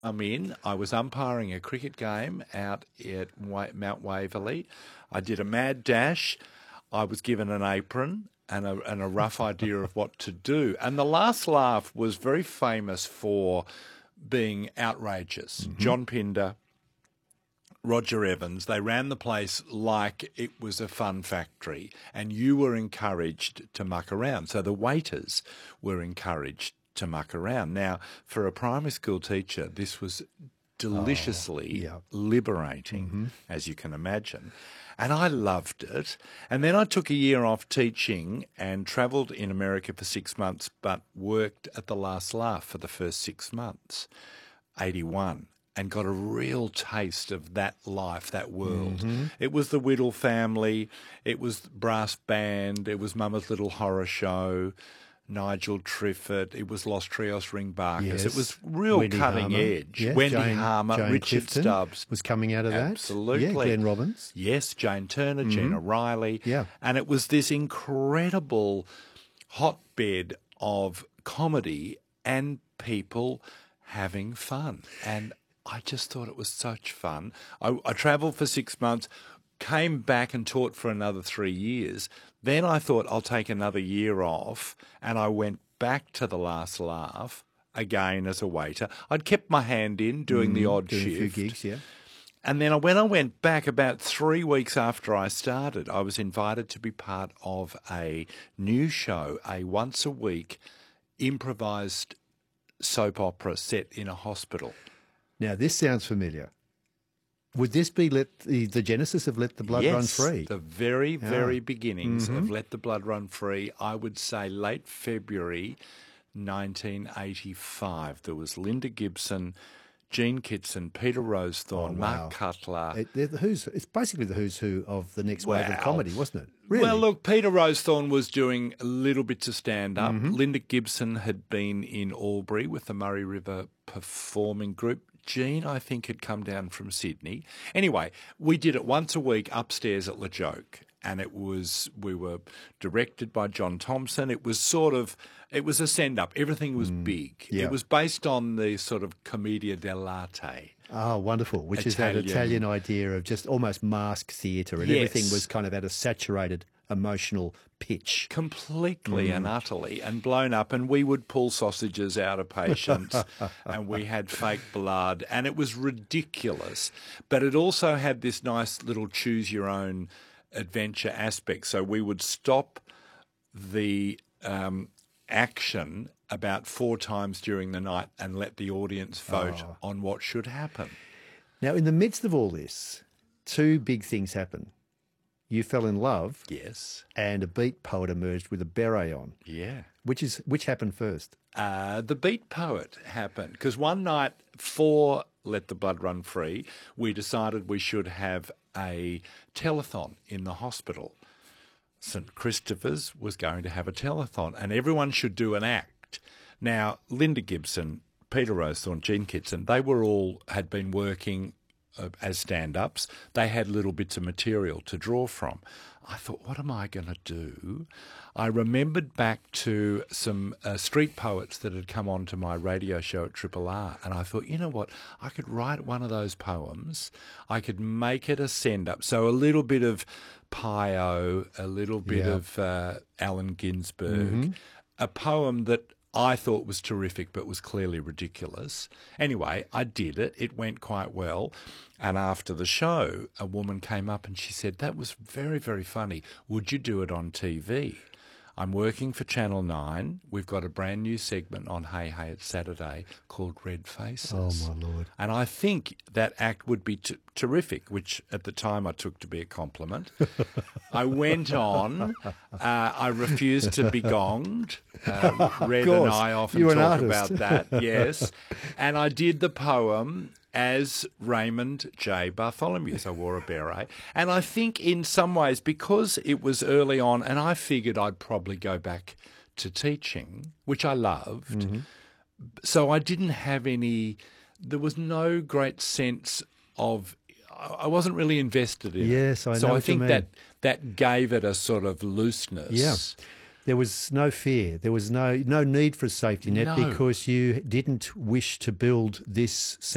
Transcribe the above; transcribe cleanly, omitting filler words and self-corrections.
I was umpiring a cricket game out at Mount Waverley. I did a mad dash. I was given an apron and a rough idea of what to do. And the last laugh was very famous for being outrageous. John Pinder, Roger Evans, they ran the place like it was a fun factory, and you were encouraged to muck around. So the waiters were encouraged to muck around. Now, for a primary school teacher, this was deliciously liberating, as you can imagine. And I loved it. And then I took a year off teaching and travelled in America for 6 months, but worked at The Last Laugh for the first 6 months, 81. And got a real taste of that life, that world. It was the Whittle family, it was brass band, it was Mama's Little Horror Show, Nigel Triffett, it was Los Trios Ringbarkers. Yes. It was real Wendy cutting Harmer. edge. Yeah. Wendy Jane- Harmer, Jane Richard Clifton Stubbs. was coming out of that. Absolutely. Yeah, Glenn Robbins. Yes, Jane Turner, Gina Riley. Yeah. And it was this incredible hotbed of comedy and people having fun. And I just thought it was such fun. I travelled for 6 months, came back and taught for another 3 years. Then I thought I'll take another year off, and I went back to The Last Laugh again as a waiter. I'd kept my hand in doing the odd Doing shift. a few gigs, yeah. And then when I went back about 3 weeks after I started, I was invited to be part of a new show, a once-a-week improvised soap opera set in a hospital. Now, this sounds familiar. Would this be the genesis of Let the Blood Run Free? The very, very beginnings of Let the Blood Run Free, I would say late February 1985. There was Linda Gibson, Gene Kitson, Peter Rosethorn, Mark Cutler. It's basically the who's who of the next wave of comedy, wasn't it? Really? Well, look, Peter Rosethorn was doing little bits of stand-up. Linda Gibson had been in Albury with the Murray River Performing Group. Gene, I think, had come down from Sydney. Anyway, we did it once a week upstairs at La Joke, and we were directed by John Thompson. It was a send-up. Everything was big. Yeah. It was based on the sort of commedia dell'arte. Oh, wonderful. Which is that Italian idea of just almost mask theatre, and everything was kind of at a saturated emotional pitch. Completely and utterly, and blown up. And we would pull sausages out of patients, and we had fake blood, and it was ridiculous. But it also had this nice little choose-your-own adventure aspect. So we would stop the action about 4 times during the night and let the audience vote on what should happen. Now, in the midst of all this, 2 big things happen. You fell in love. Yes. And a beat poet emerged with a beret on. Yeah. Which happened first? The beat poet happened because one night for Let the Blood Run Free, we decided we should have a telethon in the hospital. St Christopher's was going to have a telethon, and everyone should do an act. Now, Linda Gibson, Peter Rosethorn, Gene Kitson, they had been working as stand-ups. They had little bits of material to draw from. I thought, what am I going to do? I remembered back to some street poets that had come on to my radio show at Triple R, and I thought, you know what, I could write one of those poems. I could make it a send-up. So a little bit of Pio, a little bit of Allen Ginsberg, a poem that I thought was terrific but was clearly ridiculous. Anyway, I did it. It went quite well. And after the show, a woman came up and she said, that was very, very funny. Would you do it on TV? I'm working for Channel 9. We've got a brand new segment on Hey Hey It's Saturday called Red Faces. Oh, my Lord. And I think that act would be terrific, which at the time I took to be a compliment. I went on. I refused to be gonged. Red and I often talk about that, yes. And I did the poem as Raymond J. Bartholomew. So I wore a beret. And I think in some ways, because it was early on and I figured I'd probably go back to teaching, which I loved, so I didn't have there was no great sense of, I wasn't really invested in it. Yes, I know So I what you think mean. that gave it a sort of looseness. Yeah. There was no fear. There was no need for a safety net No. because you didn't wish to build this